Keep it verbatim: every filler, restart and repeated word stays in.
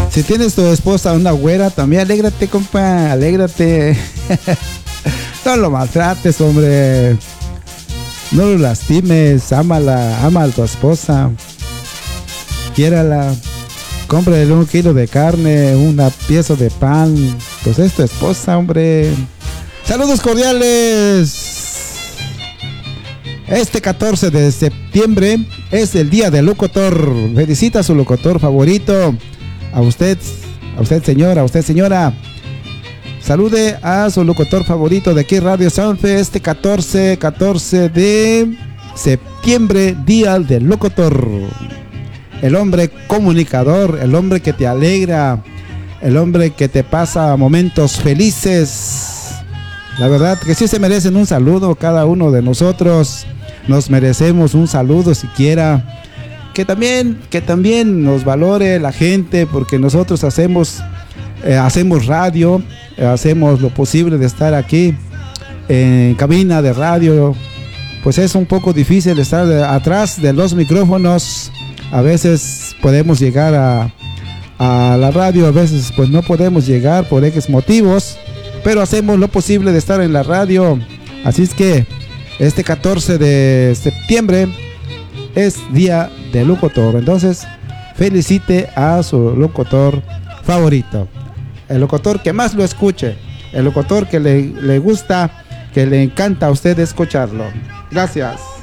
Si tienes tu esposa una güera, también alégrate, compa, alégrate. No lo maltrates, hombre. No lo lastimes, ámala, ama a tu esposa. Quiérala. Cómprale un kilo de carne, una pieza de pan. Pues es tu esposa, hombre. Saludos cordiales. Este catorce de septiembre es el día del locutor. Felicita a su locutor favorito. A usted, a usted señora, a usted señora. Salude a su locutor favorito de aquí Radio Sanfe este catorce, catorce de septiembre, día del locutor. El hombre comunicador, el hombre que te alegra, el hombre que te pasa momentos felices. La verdad que sí se merecen un saludo cada uno de nosotros. Nos merecemos un saludo siquiera. Que también, que también nos valore la gente, porque nosotros hacemos, eh, hacemos radio, eh, hacemos lo posible de estar aquí en cabina de radio. Pues es un poco difícil estar de, atrás de los micrófonos. A veces podemos llegar a, a la radio, a veces pues no podemos llegar por X motivos, pero hacemos lo posible de estar en la radio. Así es que este catorce de septiembre es día del locutor. Entonces felicite a su locutor favorito, el locutor que más lo escuche, el locutor que le, le gusta, que le encanta a usted escucharlo. Gracias.